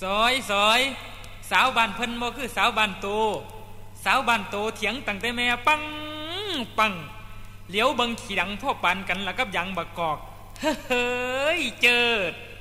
ซอยสาวบ้านเพิ่นบ่คือสาวบ้านโตสาวบ้านโตเถียงตั้งแต่แม่ปังปังเหลียวเบิ่งขี้ดังพ่อปานกันละกับหยังบักกอกเฮ้ยเจิด